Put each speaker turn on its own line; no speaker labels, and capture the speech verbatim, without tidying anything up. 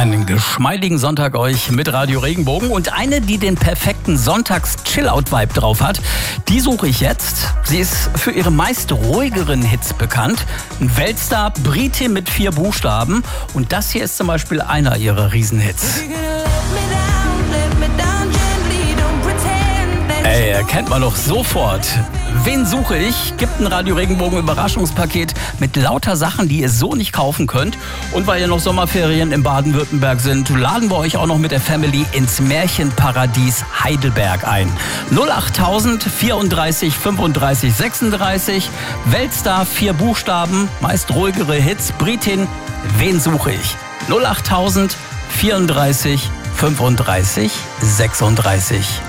Einen geschmeidigen Sonntag euch mit Radio Regenbogen. Und eine, die den perfekten Sonntags-Chill-Out-Vibe drauf hat, die suche ich jetzt. Sie ist für ihre meist ruhigeren Hits bekannt. Ein Weltstar, Britin mit vier Buchstaben. Und das hier ist zum Beispiel einer ihrer Riesenhits. Ey, erkennt man doch sofort. Wen suche ich? Gibt ein Radio Regenbogen Überraschungspaket mit lauter Sachen, die ihr so nicht kaufen könnt. Und weil ja noch Sommerferien in Baden-Württemberg sind, laden wir euch auch noch mit der Family ins Märchenparadies Heidelberg ein. null achttausend vierunddreißig fünfunddreißig sechsunddreißig. Weltstar, vier Buchstaben, meist ruhigere Hits. Britin, wen suche ich? null achttausend vierunddreißig fünfunddreißig sechsunddreißig.